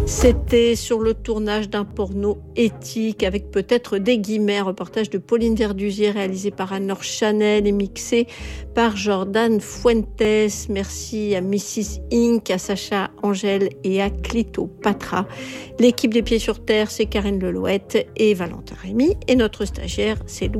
C'était sur le tournage d'un porno éthique avec peut-être des guillemets, reportage de Pauline Verdusier réalisé par Anne-Laure Chanel et mixé par Jordan Fuentes. Merci à Mrs Inc, à Sacha Angèle et à Clito Patra. L'équipe des Pieds sur Terre, c'est Karine Lelouette et Valentin Rémy et notre stagiaire, c'est Louis.